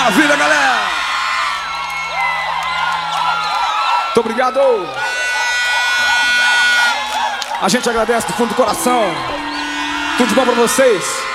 Maravilha, galera! Muito obrigado! A gente agradece do fundo do coração. Tudo de bom pra vocês.